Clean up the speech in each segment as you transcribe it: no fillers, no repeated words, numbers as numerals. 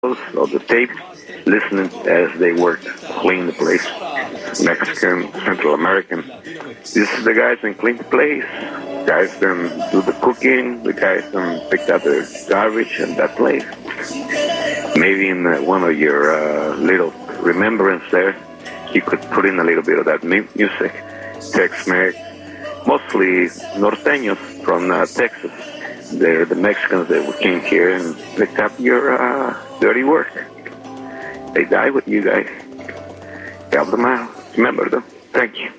of the tape, listening as they worked, clean the place. Mexican, Central American. This is the guys that clean the place. Guys that do the cooking. The guys that pick up the garbage in that place. Maybe in one of your little remembrance there, you could put in a little bit of that music. Tex-Mex, mostly norteños from Texas. They're the Mexicans that came here and picked up your dirty work. They died with you guys. Help them out. Remember them. Thank you.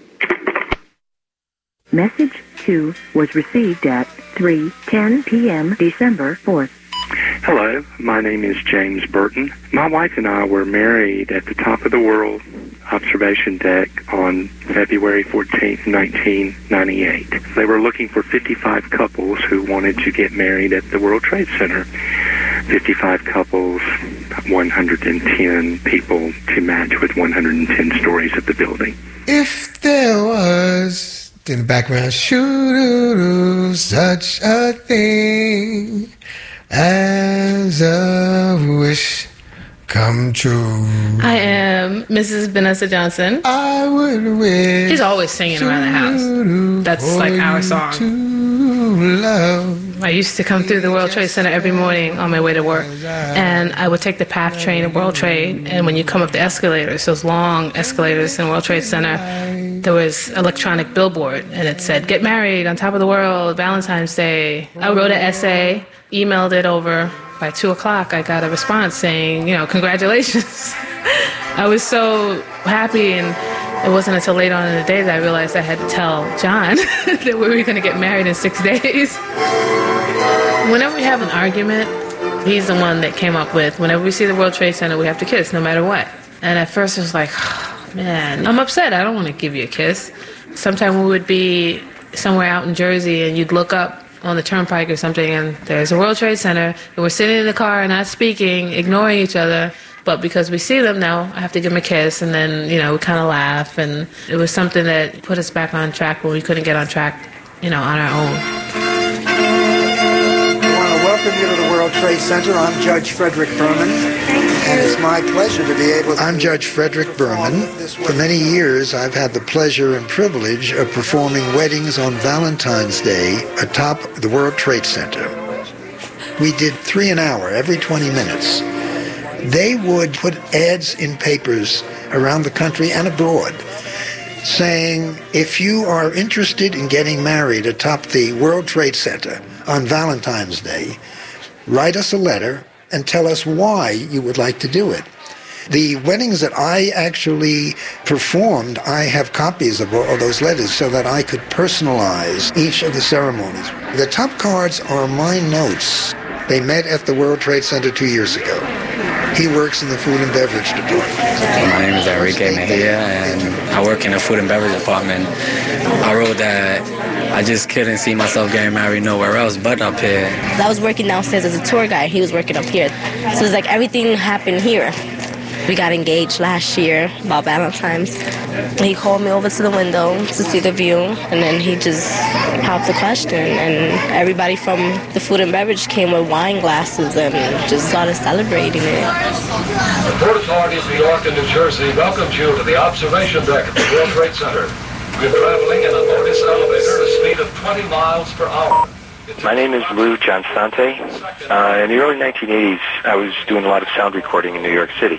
Message 2 was received at 3:10 p.m. December 4th. Hello, my name is James Burton. My wife and I were married at the top of the world observation deck on February 14th, 1998. They were looking for 55 couples who wanted to get married at the World Trade Center. 55 couples, 110 people to match with 110 stories of the building. If there was, in the background, shoo-doo-doo, such a thing as a wish come true. I am Mrs. Vanessa Johnson. I would wish. She's always singing around the house. That's like our song. I used to come through the World Trade Center every morning on my way to work, and I would take the PATH train at World Trade, and when you come up the escalators, those long escalators in World Trade Center, there was electronic billboard, and it said, "Get married on top of the world, Valentine's Day." I wrote an essay, emailed it over. By 2 o'clock, I got a response saying, congratulations. I was so happy, and it wasn't until later on in the day that I realized I had to tell John that we were going to get married in 6 days. Whenever we have an argument, he's the one that came up with, whenever we see the World Trade Center, we have to kiss, no matter what. And at first it was like, oh, man, I'm upset. I don't want to give you a kiss. Sometimes we would be somewhere out in Jersey, and you'd look up on the turnpike or something, and there's a World Trade Center, and we're sitting in the car and not speaking, ignoring each other, but because we see them now, I have to give them a kiss, and then, we kind of laugh, and it was something that put us back on track when we couldn't get on track, on our own. I want to welcome you to the World Trade Center. I'm Judge Frederick Berman, and it's my pleasure to be able to... I'm Judge Frederick Berman. For many years, I've had the pleasure and privilege of performing weddings on Valentine's Day atop the World Trade Center. We did 3 an hour, every 20 minutes. They would put ads in papers around the country and abroad saying, if you are interested in getting married atop the World Trade Center on Valentine's Day, write us a letter and tell us why you would like to do it. The weddings that I actually performed, I have copies of all those letters so that I could personalize each of the ceremonies. The top cards are my notes. They met at the World Trade Center 2 years ago. He works in the food and beverage department. My name is Enrique Mejia, and I work in the food and beverage department. I wrote that I just couldn't see myself getting married nowhere else but up here. I was working downstairs as a tour guide. He was working up here. So it's like everything happened here. We got engaged last year, about Valentine's. He called me over to the window to see the view, and then he just popped the question, and everybody from the food and beverage came with wine glasses and just started celebrating it. The Port Authority of New York and New Jersey welcomes you to the observation deck at the World Trade Center. We're traveling in an Otis elevator at a speed of 20 miles per hour. My name is Lou Johnsante. In the early 1980s, I was doing a lot of sound recording in New York City.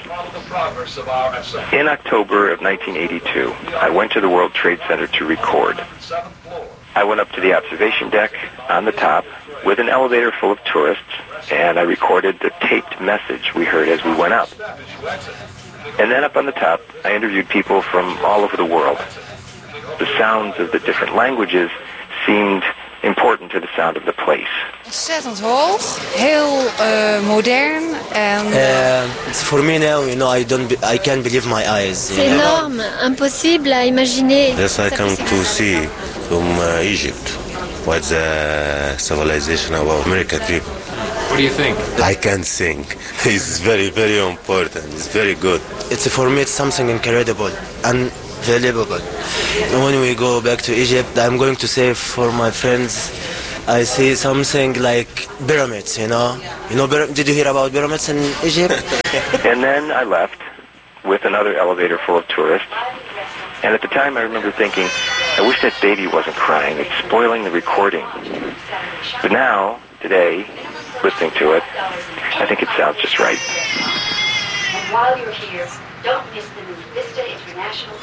In October of 1982, I went to the World Trade Center to record. I went up to the observation deck on the top with an elevator full of tourists, and I recorded the taped message we heard as we went up. And then up on the top, I interviewed people from all over the world. The sounds of the different languages seemed important to the sound of the place. Ontzettend hoog, heel modern and. For me now, I can't believe my eyes. C'est énorme, impossible à imaginer. Yes, I come to see from Egypt, what's the civilization of American people. What do you think? I can sing. It's very, very important. It's very good. For me, it's something incredible and valuable. When we go back to Egypt, I'm going to say for my friends I see something like pyramids, you know? Did you hear about pyramids in Egypt? And then I left with another elevator full of tourists. And at the time, I remember thinking, I wish that baby wasn't crying. It's spoiling the recording. But now, today, listening to it, I think it sounds just right. And while you're here, don't miss the new Vista International.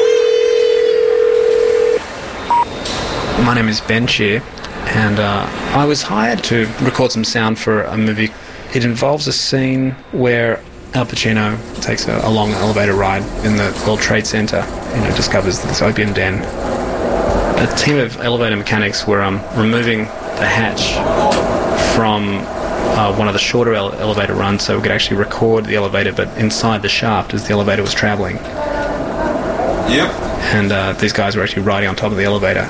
My name is Ben Shear, and I was hired to record some sound for a movie. It involves a scene where Al Pacino takes a long elevator ride in the World Trade Center, discovers this opium den. A team of elevator mechanics were removing the hatch from one of the shorter elevator runs so we could actually record the elevator, but inside the shaft as the elevator was traveling. Yep. And these guys were actually riding on top of the elevator.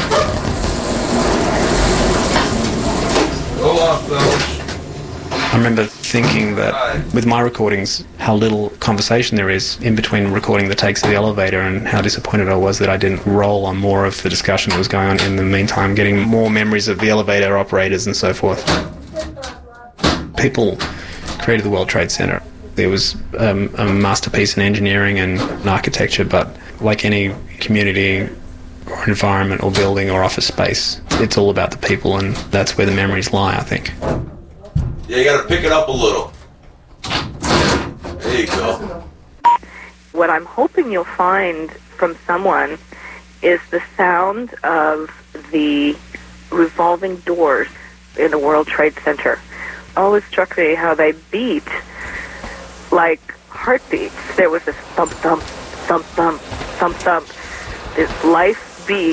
Go off, fellas. I remember thinking that with my recordings, how little conversation there is in between recording the takes of the elevator, and how disappointed I was that I didn't roll on more of the discussion that was going on in the meantime, getting more memories of the elevator operators and so forth. People created the World Trade Center. There was a masterpiece in engineering and architecture, but like any community or environment or building or office space, it's all about the people, and that's where the memories lie, I think. Yeah, you gotta pick it up a little. There you go. What I'm hoping you'll find from someone is the sound of the revolving doors in the World Trade Center. Always struck me how they beat like heartbeats. There was this thump, thump, thump, thump, thump, thump. This life beat.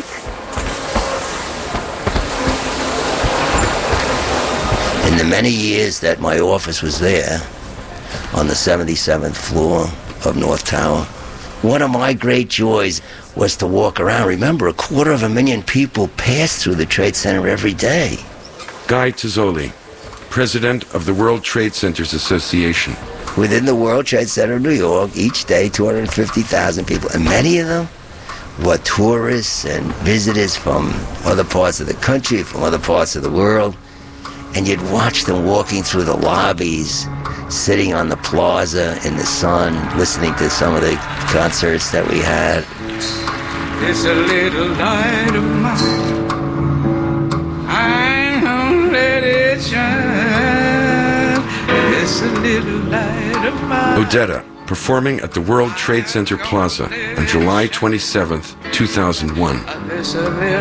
In the many years that my office was there, on the 77th floor of North Tower, one of my great joys was to walk around. Remember, 250,000 people pass through the Trade Center every day. Guy Tazzoli, president of the World Trade Centers Association. Within the World Trade Center of New York, each day, 250,000 people, and many of them were tourists and visitors from other parts of the country, from other parts of the world. And you'd watch them walking through the lobbies, sitting on the plaza in the sun, listening to some of the concerts that we had. It's a little light of mine, I'm gonna let it shine. It's a little light of mine. Odetta, performing at the World Trade Center Plaza on July 27th, 2001.